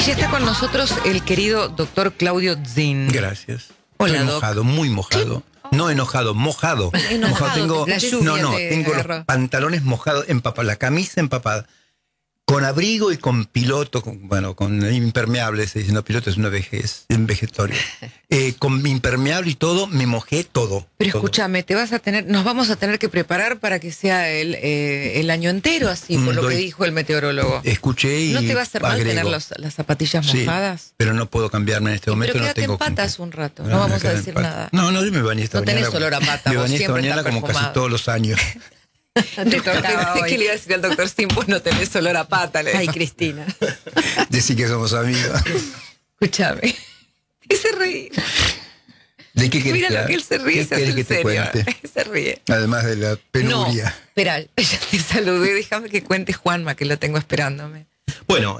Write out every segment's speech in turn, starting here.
Y ya está con nosotros el querido doctor Claudio Zin. Gracias. Hola, Estoy Doc. mojado, muy mojado. No enojado, mojado. Enojado, Tengo, la lluvia te tengo agarró. los pantalones mojados, empapados, la camisa empapada. Con abrigo y con piloto, con impermeable, se dice, no, piloto es una vejez, un vegetorio. Con impermeable y todo, me mojé todo. Pero todo. escúchame, nos vamos a tener que preparar para que sea el año entero así, por lo que dijo el meteorólogo. Escuché y ¿No te va a hacer mal agrego. tener las zapatillas mojadas? Sí, pero no puedo cambiarme en este momento. Pero no quédate tengo en patas con qué. un rato, no vamos a decir nada. No, yo me bañé esta No mañana. tenés olor a pata, Me vos bañé esta siempre mañana estás como perfumado. casi todos los años. Te tocaba hoy. ¿Qué le iba a decir al doctor Sim? Pues no tenés olor a pata. Ay, Cristina. Decí que somos amigos. Escúchame. ¿Qué se ríe? ¿De qué querés Mira lo que él se ríe, ¿Qué se hace querés en que te serio. cuente? Se ríe. Además de la penuria. No, espera, ya te saludé. Déjame que cuente Juanma, que lo tengo esperándome. Bueno,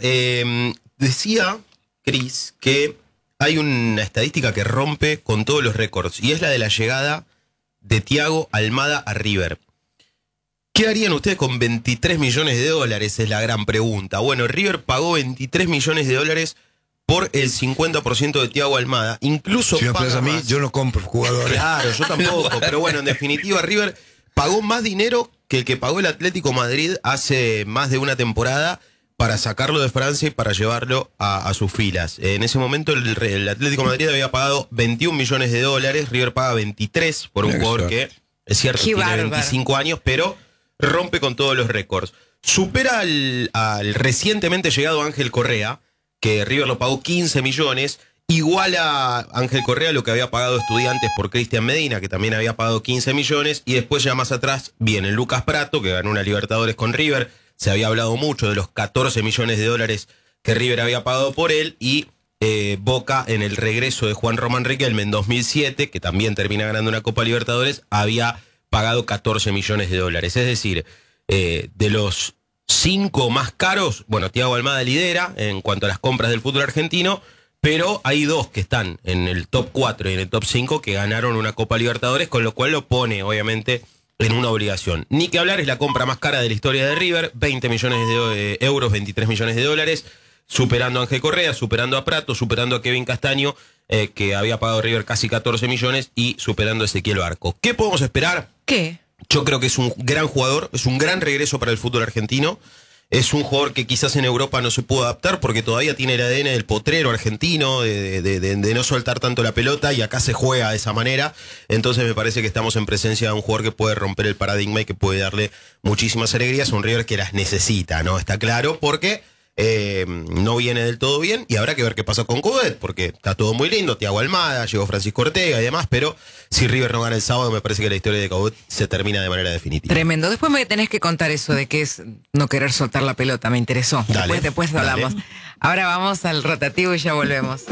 decía Cris que hay una estadística que rompe con todos los récords y es la de la llegada de Thiago Almada a River. ¿Qué harían ustedes con 23 millones de dólares? Es la gran pregunta. Bueno, River pagó 23 millones de dólares por el 50% de Thiago Almada. Incluso Si me paga pones a mí, más. yo no compro jugadores. Claro, yo tampoco. Pero bueno, en definitiva, River pagó más dinero que el que pagó el Atlético Madrid hace más de una temporada para sacarlo de Francia y para llevarlo a sus filas. En ese momento el Atlético Madrid había pagado 21 millones de dólares, River paga 23 por un jugador que, es cierto, Qué tiene bárbaro. 25 años, pero rompe con todos los récords. Supera al recientemente llegado Ángel Correa, que River lo pagó 15 millones, iguala a Ángel Correa lo que había pagado Estudiantes por Cristian Medina, que también había pagado 15 millones, y después ya más atrás viene Lucas Prato, que ganó una Libertadores con River. Se había hablado mucho de los 14 millones de dólares que River había pagado por él, y Boca, en el regreso de Juan Román Riquelme en 2007, que también termina ganando una Copa Libertadores, había pagado 14 millones de dólares. Es decir, de los 5 más caros, bueno, Thiago Almada lidera en cuanto a las compras del fútbol argentino, pero hay 2 que están en el top 4 y en el top 5 que ganaron una Copa Libertadores, con lo cual lo pone, obviamente, en una obligación. Ni que hablar, es la compra más cara de la historia de River, 20 millones de euros, 23 millones de dólares, superando a Ángel Correa, superando a Prato, superando a Kevin Castaño, que había pagado River casi 14 millones, y superando a Ezequiel Barco. ¿Qué podemos esperar? ¿Qué? Yo creo que es un gran jugador, es un gran regreso para el fútbol argentino. Es un jugador que quizás en Europa no se pudo adaptar porque todavía tiene el ADN del potrero argentino, de no soltar tanto la pelota, y acá se juega de esa manera. Entonces me parece que estamos en presencia de un jugador que puede romper el paradigma y que puede darle muchísimas alegrías a un River que las necesita, ¿no? Está claro, porque no viene del todo bien, y habrá que ver qué pasa con Coudet, porque está todo muy lindo, Thiago Almada, llegó Francisco Ortega y demás, pero si River no gana el sábado, me parece que la historia de Coudet se termina de manera definitiva. Tremendo. Después me tenés que contar eso de que es no querer soltar la pelota. Me interesó. Dale, Después hablamos. dale. Ahora vamos al rotativo y ya volvemos.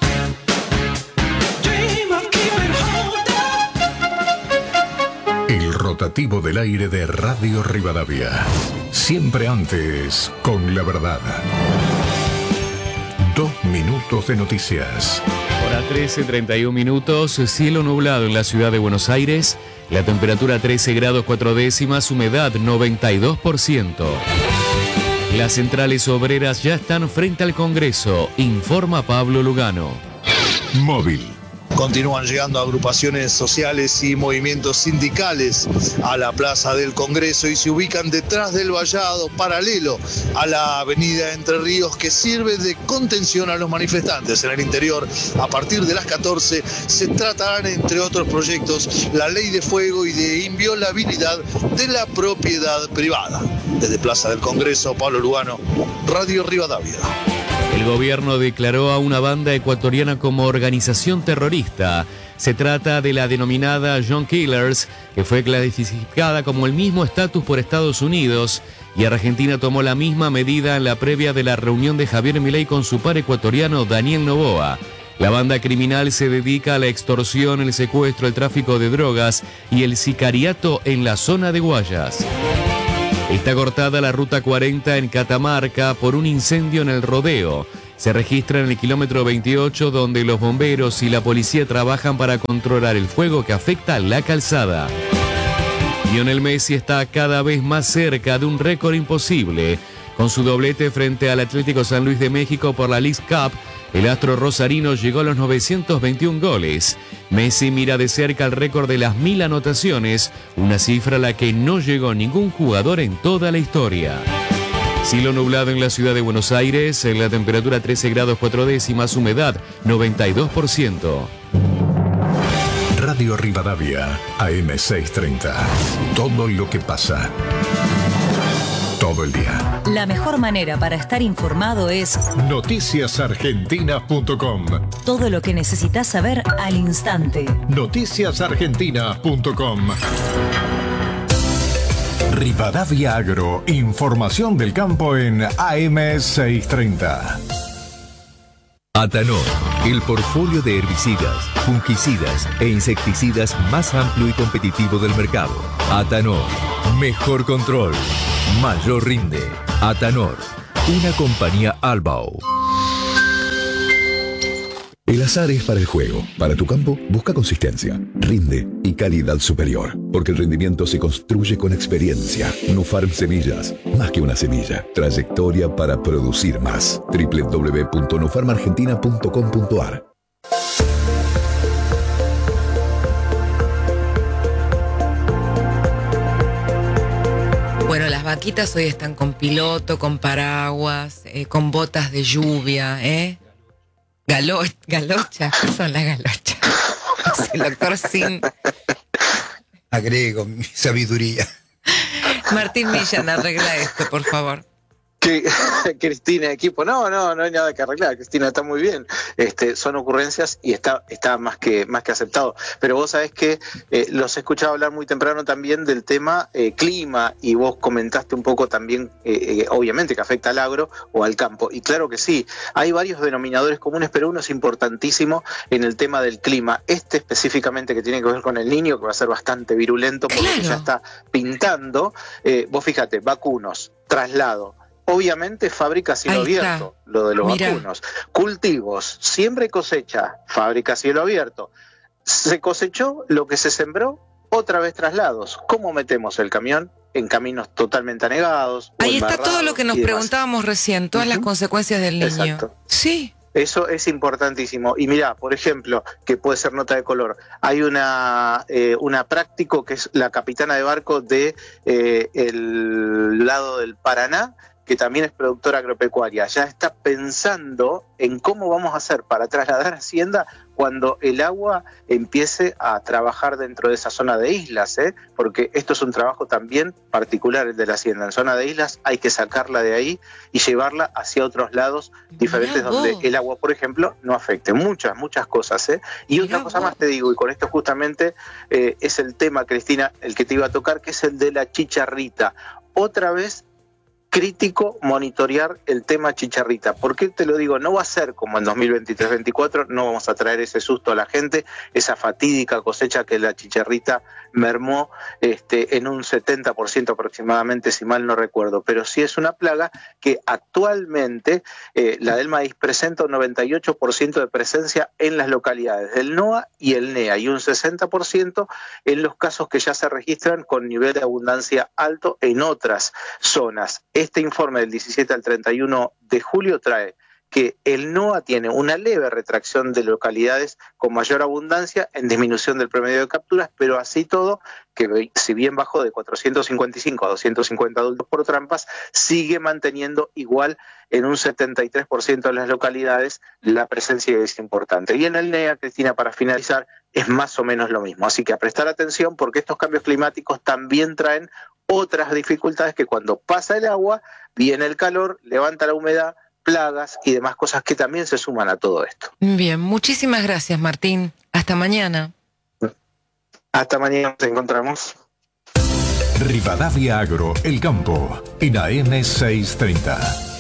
El rotativo del aire de Radio Rivadavia. Siempre antes, con la verdad. 2 minutos de noticias. Hora 13:31 minutos, cielo nublado en la ciudad de Buenos Aires, la temperatura 13 grados 4 décimas, humedad 92%. Las centrales obreras ya están frente al Congreso, informa Pablo Lugano. Móvil. Continúan llegando agrupaciones sociales y movimientos sindicales a la Plaza del Congreso y se ubican detrás del vallado, paralelo a la avenida Entre Ríos, que sirve de contención a los manifestantes. En el interior, a partir de las 14, se tratarán, entre otros proyectos, la ley de fuego y de inviolabilidad de la propiedad privada. Desde Plaza del Congreso, Pablo Lugano, Radio Rivadavia. El gobierno declaró a una banda ecuatoriana como organización terrorista. Se trata de la denominada John Killers, que fue clasificada como el mismo estatus por Estados Unidos, y Argentina tomó la misma medida en la previa de la reunión de Javier Milei con su par ecuatoriano Daniel Noboa. La banda criminal se dedica a la extorsión, el secuestro, el tráfico de drogas y el sicariato en la zona de Guayas. Está cortada la ruta 40 en Catamarca por un incendio en el Rodeo. Se registra en el kilómetro 28, donde los bomberos y la policía trabajan para controlar el fuego que afecta la calzada. Lionel Messi está cada vez más cerca de un récord imposible. Con su doblete frente al Atlético San Luis de México por la Leagues Cup, el astro rosarino llegó a los 921 goles. Messi mira de cerca el récord de las 1000 anotaciones, una cifra a la que no llegó ningún jugador en toda la historia. Cielo nublado en la ciudad de Buenos Aires, la temperatura 13 grados 4 décimas, humedad 92%. Radio Rivadavia, AM630. Todo lo que pasa. Todo el día. La mejor manera para estar informado es noticiasargentina.com. todo lo que necesitas saber al instante. Noticiasargentina.com. Rivadavia Agro, información del campo en AM630. Atanor, el portfolio de herbicidas, fungicidas e insecticidas más amplio y competitivo del mercado. Atanor, mejor control, mayor rinde. Atanor, una compañía Albao. El azar es para el juego. Para tu campo, busca consistencia, rinde y calidad superior. Porque el rendimiento se construye con experiencia. Nufarm Semillas, más que una semilla. Trayectoria para producir más. www.nufarmargentina.com.ar. Bueno, las vaquitas hoy están con piloto, con paraguas, con botas de lluvia, Galochas, ¿qué son las galochas? El doctor Sin. Agrego mi sabiduría. Martín Millán, arregla esto, por favor. Cristina, equipo, no hay nada que arreglar, Cristina, está muy bien, son ocurrencias y está más que aceptado, pero vos sabés que los he escuchado hablar muy temprano también del tema clima, y vos comentaste un poco también, obviamente que afecta al agro o al campo, y claro que sí, hay varios denominadores comunes, pero uno es importantísimo en el tema del clima, específicamente que tiene que ver con el Niño, que va a ser bastante virulento porque ya está pintando, vos fíjate, vacunos, traslado, obviamente fábrica a cielo abierto, lo de los vacunos. Cultivos, siembra y cosecha, fábrica a cielo abierto. Se cosechó lo que se sembró, otra vez traslados. ¿Cómo metemos el camión? En caminos totalmente anegados. Ahí está todo lo que nos preguntábamos recién, todas las consecuencias del Niño. Exacto. Sí. Eso es importantísimo. Y mirá, por ejemplo, que puede ser nota de color, hay una práctico que es la capitana de barco de el lado del Paraná, que también es productora agropecuaria, ya está pensando en cómo vamos a hacer para trasladar Hacienda cuando el agua empiece a trabajar dentro de esa zona de islas, porque esto es un trabajo también particular el de la Hacienda. En zona de islas hay que sacarla de ahí y llevarla hacia otros lados diferentes donde el agua, por ejemplo, no afecte. Muchas cosas. Y otra cosa más te digo, y con esto justamente es el tema, Cristina, el que te iba a tocar, que es el de la chicharrita. Otra vez crítico monitorear el tema chicharrita. ¿Por qué te lo digo? No va a ser como en 2023-24, no vamos a traer ese susto a la gente, esa fatídica cosecha que la chicharrita mermó en un 70% aproximadamente, si mal no recuerdo, pero sí es una plaga que actualmente la del maíz presenta un 98% de presencia en las localidades del NOA y el NEA, y un 60% en los casos que ya se registran con nivel de abundancia alto en otras zonas. Este informe del 17 al 31 de julio trae que el NOA tiene una leve retracción de localidades con mayor abundancia en disminución del promedio de capturas, pero así todo, que si bien bajó de 455 a 250 adultos por trampas, sigue manteniendo igual en un 73% de las localidades la presencia es importante. Y en el NEA, Cristina, para finalizar, es más o menos lo mismo. Así que a prestar atención porque estos cambios climáticos también traen otras dificultades, que cuando pasa el agua, viene el calor, levanta la humedad, plagas y demás cosas que también se suman a todo esto. Bien, muchísimas gracias, Martín. Hasta mañana. Hasta mañana nos encontramos. Rivadavia Agro, el campo, en AM630.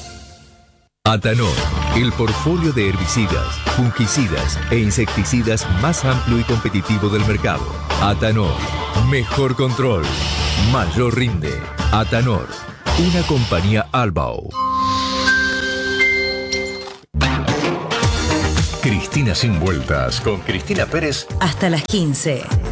Atanor, el portfolio de herbicidas, fungicidas e insecticidas más amplio y competitivo del mercado. Atanor, mejor control, mayor rinde. Atanor, una compañía Albao. Cristina sin vueltas, con Cristina Pérez. Hasta las 15.